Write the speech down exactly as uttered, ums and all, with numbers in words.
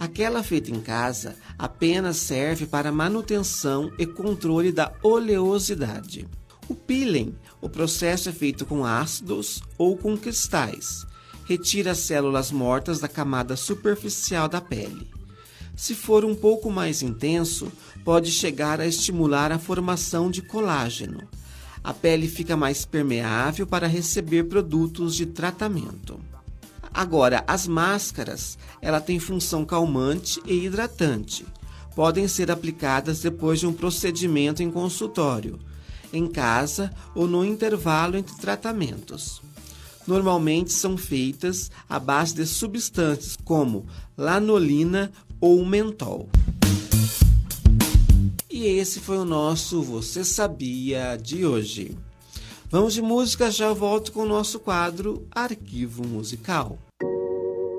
Aquela feita em casa apenas serve para manutenção e controle da oleosidade. O peeling, o processo é feito com ácidos ou com cristais. Retira as células mortas da camada superficial da pele. Se for um pouco mais intenso, pode chegar a estimular a formação de colágeno. A pele fica mais permeável para receber produtos de tratamento. Agora, as máscaras, ela tem função calmante e hidratante. Podem ser aplicadas depois de um procedimento em consultório, em casa ou no intervalo entre tratamentos. Normalmente são feitas à base de substâncias como lanolina ou mentol. E esse foi o nosso Você Sabia de hoje. Vamos de música, já volto com o nosso quadro Arquivo Musical.